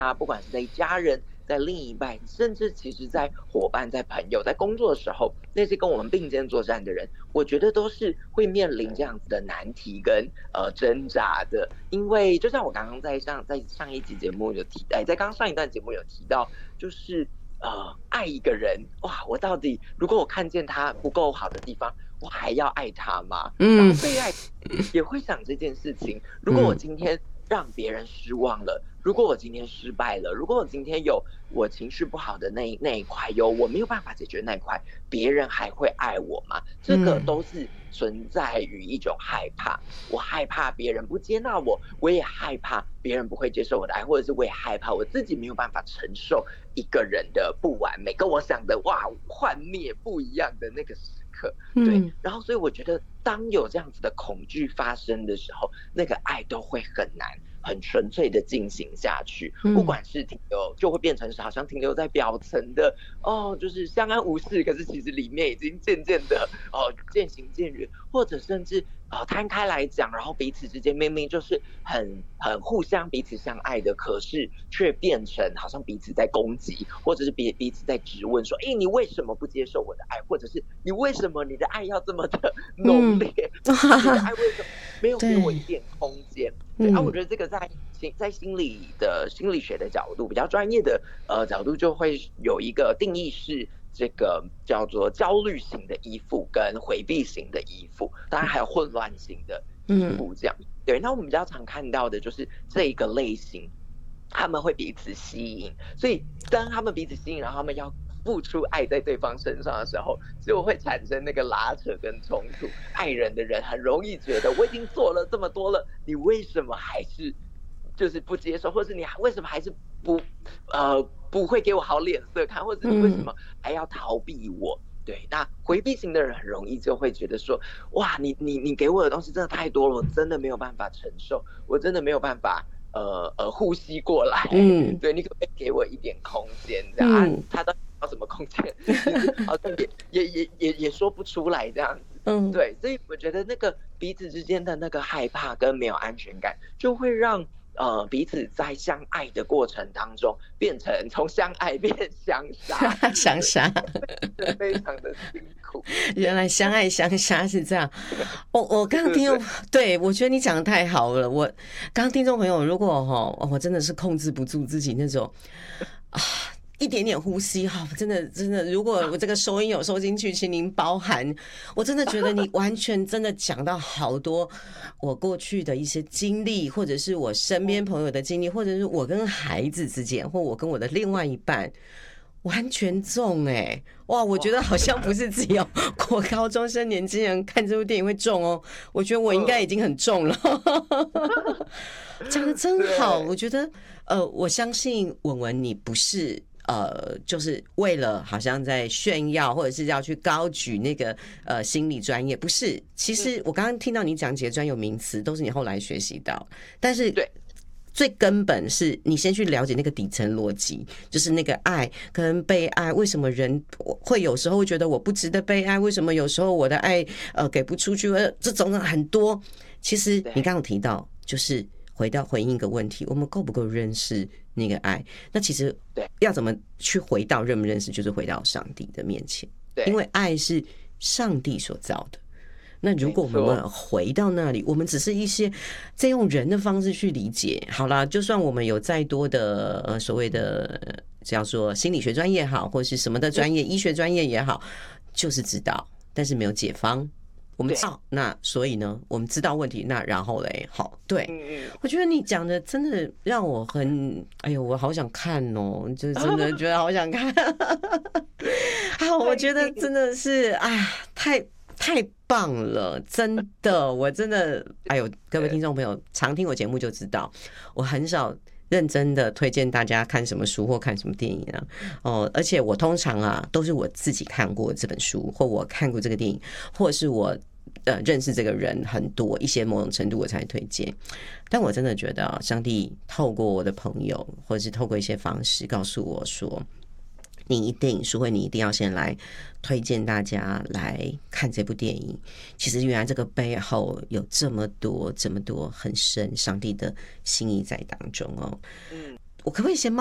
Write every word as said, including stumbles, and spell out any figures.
啊，不管是在家人、在另一半，甚至其实在伙伴、在朋友、在工作的时候，那些跟我们并肩作战的人，我觉得都是会面临这样子的难题跟呃挣扎的。因为就像我刚刚在上在上一集节目有提，哎，在刚上一段节目有提到，就是呃爱一个人，哇，我到底如果我看见他不够好的地方，我还要爱他吗？然后被爱也会想这件事情，如果我今天让别人失望了，如果我今天失败了，如果我今天有我情绪不好的那那一块，有我没有办法解决那一块，别人还会爱我吗？这个都是存在于一种害怕。我害怕别人不接纳我，我也害怕别人不会接受我的爱，或者是我也害怕我自己没有办法承受一个人的不完美，跟我想的哇幻灭不一样的那个时刻。对，然后所以我觉得当有这样子的恐惧发生的时候，那个爱都会很难很纯粹的进行下去，不管是停留就会变成是好像停留在表层的哦，就是相安无事，可是其实里面已经渐渐的哦渐行渐远，或者甚至呃摊开来讲，然后彼此之间明明就是很很互相彼此相爱的，可是却变成好像彼此在攻击，或者是彼彼此在质问说，哎，你为什么不接受我的爱，或者是你为什么你的爱要这么的浓烈，嗯、你的爱为什么没有给我一点空间？对啊，我觉得这个在心在心理的心理学的角度，比较专业的呃角度，就会有一个定义是这个叫做焦虑型的依附跟回避型的依附，当然还有混乱型的依附这样。对，那我们比较常看到的就是这一个类型，他们会彼此吸引，所以当他们彼此吸引，然后他们要付出爱在对方身上的时候，就会产生那个拉扯跟冲突。爱人的人很容易觉得我已经做了这么多了，你为什么还是就是不接受，或是你为什么还是不呃不会给我好脸色看，或者你为什么还要逃避我？对，那回避型的人很容易就会觉得说，哇，你你你给我的东西真的太多了，我真的没有办法承受，我真的没有办法呃呃呼吸过来。嗯，对，你可不可以给我一点空间？这样、嗯、啊，他到底要什么空间？好像也也也也也说不出来这样子。嗯，对，所以我觉得那个彼此之间的那个害怕跟没有安全感，就会让呃彼此在相爱的过程当中，变成从相爱变相杀， 相杀， 非常的辛苦。 原来相爱相杀是这样。我我刚刚听众，对，我觉得你讲的太好了。我刚刚听众朋友，如果哈，我真的是控制不住自己那种啊。一点点呼吸哈，真的真的，如果我这个收音有收进去，请您包涵。我真的觉得你完全真的讲到好多我过去的一些经历，或者是我身边朋友的经历，或者是我跟孩子之间，或我跟我的另外一半。完全中哎、欸！哇，我觉得好像不是只有国高中生年轻人看这部电影会中哦，我觉得我应该已经很中了。讲得真好，我觉得呃，我相信文文你不是呃，就是为了好像在炫耀，或者是要去高举那个呃心理专业，不是。其实我刚刚听到你讲几个专有名词，都是你后来学习到，但是对。最根本是你先去了解那个底层逻辑，就是那个爱跟被爱，为什么人会有时候会觉得我不值得被爱？为什么有时候我的爱呃给不出去？这种很多，其实你刚刚提到，就是回到回应一个问题，我们够不够认识那个爱？那其实要怎么去回到认不认识，就是回到上帝的面前，因为爱是上帝所造的。那如果我们回到那里，我们只是一些在用人的方式去理解，好啦，就算我们有再多的呃所谓的叫做心理学专业好，或是什么的专业，医学专业也好，就是知道，但是没有解方。我们知道，那所以呢，我们知道问题，那然后嘞，好，对，我觉得你讲的真的让我很，哎呦，我好想看哦，就真的觉得好想看。好，我觉得真的是，哎，太。太棒了，真的，我真的，哎呦，各位听众朋友，常听我节目就知道，我很少认真的推荐大家看什么书或看什么电影啊，哦，而且我通常啊都是我自己看过这本书，或我看过这个电影，或者是我呃认识这个人很多一些某种程度我才推荐。但我真的觉得啊，上帝透过我的朋友，或者是透过一些方式告诉我说。你一定淑慧，你一定要先来推荐大家来看这部电影。其实原来这个背后有这么多、这么多很深上帝的心意在当中哦。嗯， 我可不可以先